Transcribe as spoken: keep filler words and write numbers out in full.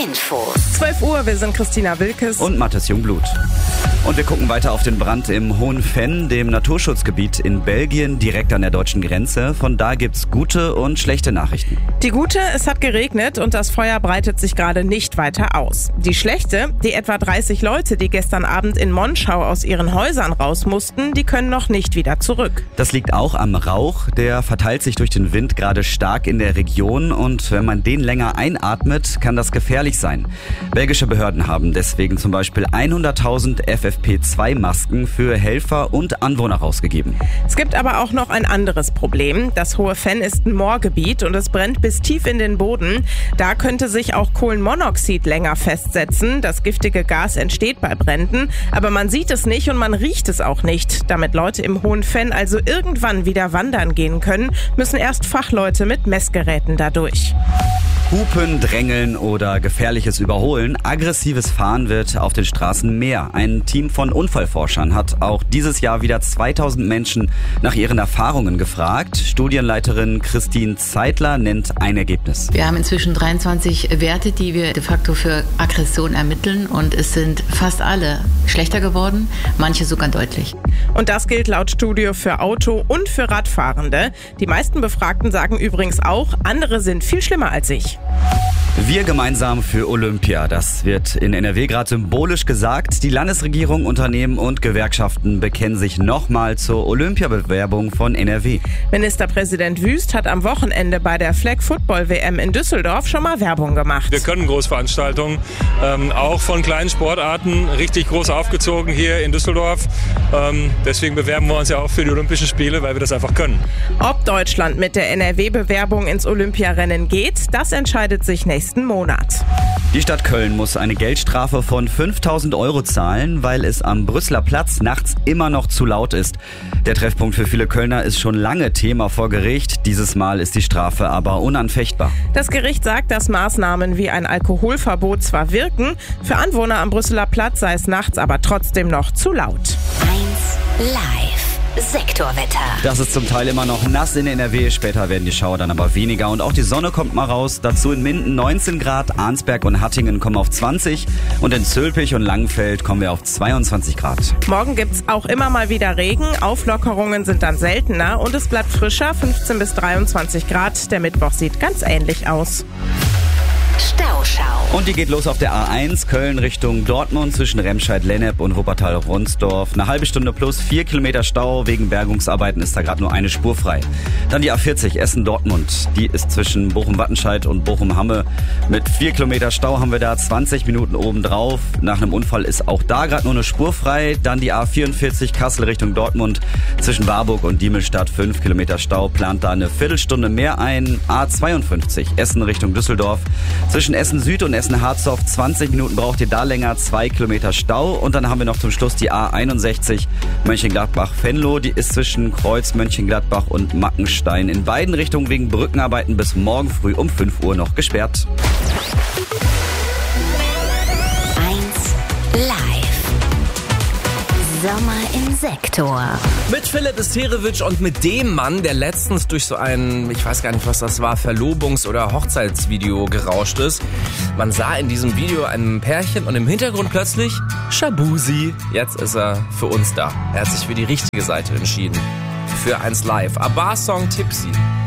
Infos. zwölf Uhr, wir sind Christina Wilkes und Mathis Jungblut. Und wir gucken weiter auf den Brand im Hohen Venn, dem Naturschutzgebiet in Belgien, direkt an der deutschen Grenze. Von da gibt's gute und schlechte Nachrichten. Die gute, es hat geregnet und das Feuer breitet sich gerade nicht weiter aus. Die schlechte, die etwa dreißig Leute, die gestern Abend in Monschau aus ihren Häusern raus mussten, die können noch nicht wieder zurück. Das liegt auch am Rauch, der verteilt sich durch den Wind gerade stark in der Region und wenn man den länger einatmet, kann das gefährlich sein. Belgische Behörden haben deswegen zum Beispiel hunderttausend F F P zwei Masken für Helfer und Anwohner rausgegeben. Es gibt aber auch noch ein anderes Problem. Das Hohe Venn ist ein Moorgebiet und es brennt bis tief in den Boden. Da könnte sich auch Kohlenmonoxid länger festsetzen. Das giftige Gas entsteht bei Bränden, aber man sieht es nicht und man riecht es auch nicht. Damit Leute im Hohen Venn also irgendwann wieder wandern gehen können, müssen erst Fachleute mit Messgeräten dadurch. Hupen, Drängeln oder gefährliches Überholen. Aggressives Fahren wird auf den Straßen mehr. Ein Team von Unfallforschern hat auch dieses Jahr wieder zweitausend Menschen nach ihren Erfahrungen gefragt. Studienleiterin Christine Zeitler nennt ein Ergebnis. Wir haben inzwischen dreiundzwanzig Werte, die wir de facto für Aggression ermitteln und es sind fast alle schlechter geworden, manche sogar deutlich. Und das gilt laut Studie für Auto- und für Radfahrende. Die meisten Befragten sagen übrigens auch, andere sind viel schlimmer als ich. Wir gemeinsam für Olympia. Das wird in N R W gerade symbolisch gesagt. Die Landesregierung, Unternehmen und Gewerkschaften bekennen sich nochmal zur Olympiabewerbung von N R W. Ministerpräsident Wüst hat am Wochenende bei der Flag Football W M in Düsseldorf schon mal Werbung gemacht. Wir können Großveranstaltungen, ähm, auch von kleinen Sportarten, richtig groß aufgezogen hier in Düsseldorf. Ähm, deswegen bewerben wir uns ja auch für die Olympischen Spiele, weil wir das einfach können. Ob Deutschland mit der N R W-Bewerbung ins Olympiarennen geht, das entscheidet sich nächsten Monat. Die Stadt Köln muss eine Geldstrafe von fünftausend Euro zahlen, weil es am Brüsseler Platz nachts immer noch zu laut ist. Der Treffpunkt für viele Kölner ist schon lange Thema vor Gericht. Dieses Mal ist die Strafe aber unanfechtbar. Das Gericht sagt, dass Maßnahmen wie ein Alkoholverbot zwar wirken, für Anwohner am Brüsseler Platz sei es nachts aber trotzdem noch zu laut. eins Live. Sektorwetter. Das ist zum Teil immer noch nass in N R W, später werden die Schauer dann aber weniger und auch die Sonne kommt mal raus. Dazu in Minden neunzehn Grad, Arnsberg und Hattingen kommen auf zwanzig und in Zülpich und Langenfeld kommen wir auf zweiundzwanzig Grad. Morgen gibt's auch immer mal wieder Regen, Auflockerungen sind dann seltener und es bleibt frischer, fünfzehn bis dreiundzwanzig Grad. Der Mittwoch sieht ganz ähnlich aus. Stauschau. Und die geht los auf der A eins, Köln Richtung Dortmund zwischen Remscheid-Lennep und Wuppertal-Ronsdorf. Eine halbe Stunde plus vier Kilometer Stau. Wegen Bergungsarbeiten ist da gerade nur eine Spur frei. Dann die A vierzig, Essen-Dortmund. Die ist zwischen Bochum-Wattenscheid und Bochum-Hamme. Mit vier Kilometer Stau haben wir da zwanzig Minuten obendrauf. Nach einem Unfall ist auch da gerade nur eine Spur frei. Dann die A vierundvierzig, Kassel Richtung Dortmund. Zwischen Warburg und Diemelstadt fünf Kilometer Stau. Plant da eine Viertelstunde mehr ein. A zweiundfünfzig, Essen Richtung Düsseldorf. Zwischen Essen Süd und Essen Harzorf zwanzig Minuten braucht ihr da länger, zwei Kilometer Stau. Und dann haben wir noch zum Schluss die A einundsechzig Mönchengladbach-Venlo. Die ist zwischen Kreuz, Mönchengladbach und Mackenstein in beiden Richtungen wegen Brückenarbeiten bis morgen früh um fünf Uhr noch gesperrt. eins Live. Sommer im Sektor. Mit Philipp Isterewitsch und mit dem Mann, der letztens durch so ein, ich weiß gar nicht, was das war, Verlobungs- oder Hochzeitsvideo gerauscht ist. Man sah in diesem Video ein Pärchen und im Hintergrund plötzlich Shabuzi. Jetzt ist er für uns da. Er hat sich für die richtige Seite entschieden. Für eins Live. Abba-Song Tipsy.